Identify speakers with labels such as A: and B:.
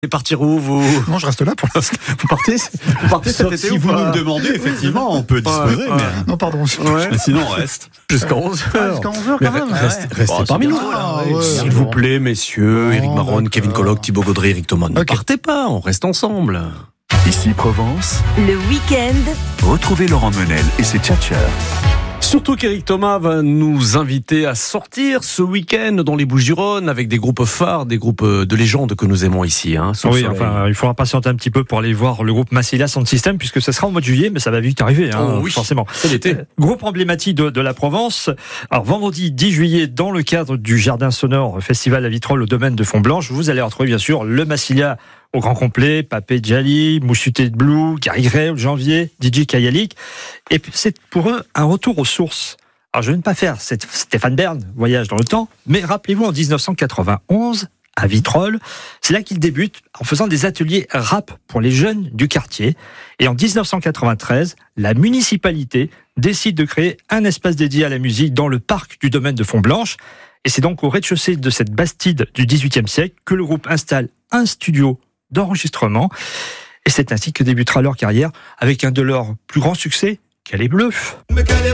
A: Et partir où vous?
B: Non, je reste là pour l'instant.
A: Vous partez cet été
C: Si
A: ou
C: vous
A: pas?
C: nous le demandez, effectivement, on peut disposer.
A: Ouais.
B: Non, pardon.
C: Mais sinon, on reste.
A: Jusqu'à 11h.
B: Jusqu'à 11h quand même.
A: Restez
C: Bon,
A: parmi
C: c'est
A: nous.
C: bien.
B: Ah, ouais.
A: S'il vous plaît, messieurs,
B: Bon,
A: Éric Marron,
B: d'accord.
A: Kevin Colloc, Thibaut Gaudry, Éric Thomas. Ne
B: Ok.
A: partez pas, on reste ensemble.
D: Ici Provence,
E: Le week-end,
D: retrouvez Laurent Menel et ses tchatcheurs.
A: Surtout qu'Éric Thomas va nous inviter à sortir ce week-end dans les Bouches-du-Rhône avec des groupes phares, des groupes de légendes que nous aimons ici. Sous le
F: Oui,
A: soleil.
F: enfin, il faudra patienter un petit peu pour aller voir le groupe Massilia Sound System, puisque ce sera au mois de juillet, mais ça va vite arriver,
A: Oh oui.
F: forcément.
A: C'est l'été.
F: Groupe emblématique de la Provence. Alors, vendredi 10 juillet, dans le cadre du Jardin Sonore Festival à Vitrolles au domaine de Fontblanche, vous allez retrouver bien sûr le Massilia au grand complet, Papé Djali, Mouchuté de Blue, Gary Gray, Janvier, DJ Kayalik. Et puis, c'est pour eux un retour aux sources. Alors, je ne vais pas faire Stéphane Bern, voyage dans le temps, mais rappelez-vous, en 1991, à Vitrolles, c'est là qu'il débute en faisant des ateliers rap pour les jeunes du quartier. Et en 1993, la municipalité décide de créer un espace dédié à la musique dans le parc du domaine de Fontblanche. Et c'est donc au rez-de-chaussée de cette bastide du XVIIIe siècle que le groupe installe un studio d'enregistrement. Et c'est ainsi que débutera leur carrière avec un de leurs plus grands succès, Calais Bleu.